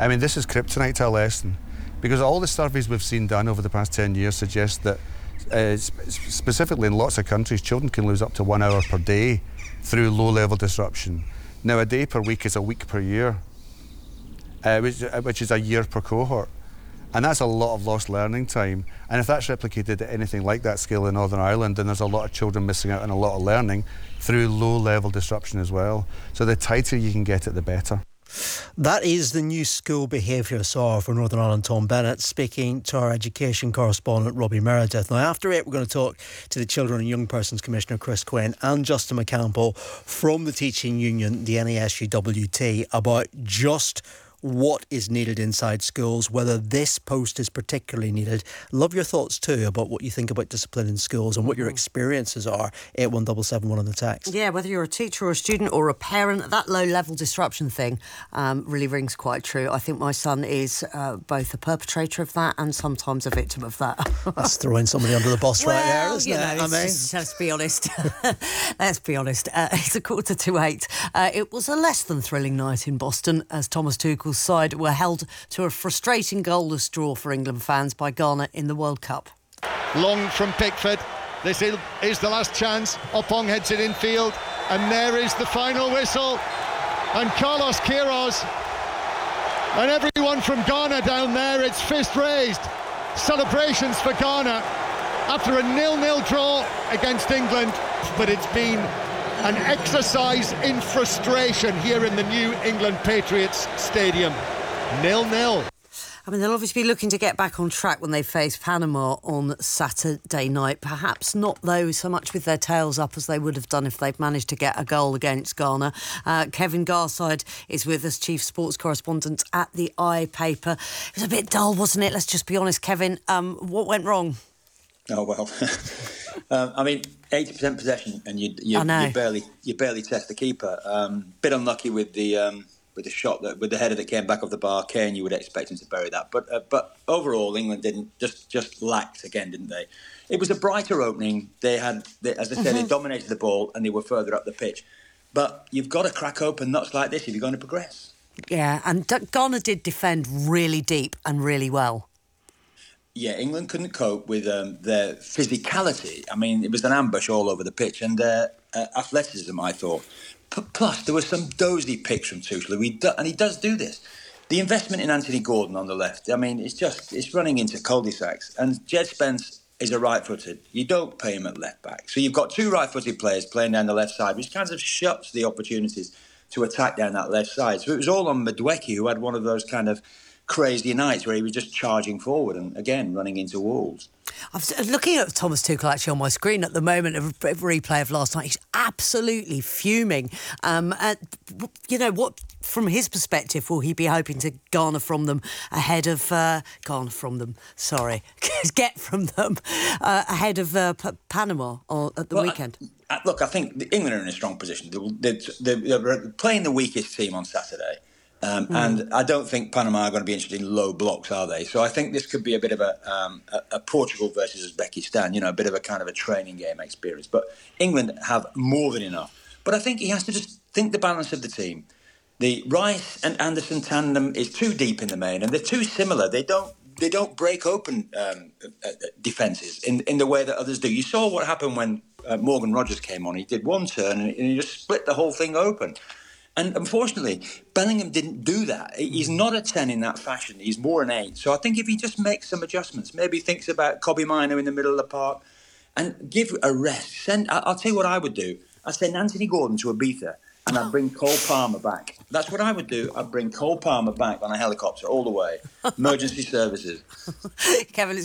I mean, this is kryptonite to a lesson, because all the surveys we've seen done over the past 10 years suggest that specifically in lots of countries, children can lose up to 1 hour per day through low-level disruption. Now, a day per week is a week per year, which is a year per cohort. And that's a lot of lost learning time. And if that's replicated at anything like that scale in Northern Ireland, then there's a lot of children missing out on a lot of learning through low-level disruption as well. So the tighter you can get it, the better. That is the new school behaviour SAR for Northern Ireland, Tom Bennett, speaking to our education correspondent Robbie Meredith. Now, after it, we're going to talk to the Children and Young Persons Commissioner Chris Quinn and Justin McCampbell from the teaching union, the NASUWT, about just what is needed inside schools, whether this post is particularly needed. Love your thoughts too about what you think about discipline in schools and what your experiences are. 81771 on the text. Yeah, whether you're a teacher or a student or a parent, that low-level disruption thing really rings quite true. I think my son is both a perpetrator of that and sometimes a victim of that. That's throwing somebody under the bus right there, isn't it? I mean, let's be honest. Let's be honest. It's 7:45. It was a less than thrilling night in Boston as Thomas Tuchel's side were held to a frustrating goalless draw for England fans by Ghana in the World Cup. Long from Pickford. This is the last chance. Opong heads it infield, and there is the final whistle. And Carlos Queiroz and everyone from Ghana down there, it's fist raised. Celebrations for Ghana after a 0-0 draw against England, but it's been an exercise in frustration here in the New England Patriots Stadium. 0-0. I mean, they'll obviously be looking to get back on track when they face Panama on Saturday night. Perhaps not, though, so much with their tails up as they would have done if they'd managed to get a goal against Ghana. Kevin Garside is with us, Chief Sports Correspondent at the iPaper. It was a bit dull, wasn't it? Let's just be honest, Kevin. What went wrong? Oh, well, I mean, 80% possession, and you barely test the keeper. Bit unlucky with the shot with the header that came back off the bar. Kane, you would expect him to bury that, but overall, England didn't just lacked again, didn't they? It was a brighter opening. They as I said, they dominated the ball and they were further up the pitch. But you've got to crack open nuts like this if you're going to progress. Yeah, and Ghana did defend really deep and really well. Yeah, England couldn't cope with their physicality. I mean, it was an ambush all over the pitch, and their athleticism, I thought. Plus, there were some dozy picks from Tuchel, and he does do this. The investment in Anthony Gordon on the left, I mean, it's running into cul-de-sacs. And Jed Spence is a right-footed. You don't pay him at left-back. So you've got two right-footed players playing down the left side, which kind of shuts the opportunities to attack down that left side. So it was all on Madueke, who had one of those kind of crazy nights where he was just charging forward and, again, running into walls. I was looking at Thomas Tuchel actually on my screen at the moment, a replay of last night. He's absolutely fuming. You know, what, from his perspective, will he be hoping to garner from them ahead of... get from them ahead of Panama at the weekend? Look, I think England are in a strong position. They're playing the weakest team on Saturday. And I don't think Panama are going to be interested in low blocks, are they? So I think this could be a bit of a Portugal versus Uzbekistan, you know, a bit of a kind of a training game experience. But England have more than enough. But I think he has to just think the balance of the team. The Rice and Anderson tandem is too deep in the main, and they're too similar. They don't break open defences in the way that others do. You saw what happened when Morgan Rogers came on. He did one turn and he just split the whole thing open. And unfortunately, Bellingham didn't do that. He's not a 10 in that fashion. He's more an 8. So I think if he just makes some adjustments, maybe thinks about Kobbie Mainoo in the middle of the park and give a rest. I'll tell you what I would do. I'd send Anthony Gordon to Ibiza and I'd bring Cole Palmer back. That's what I would do. I'd bring Cole Palmer back on a helicopter all the way. Emergency services. Kevin,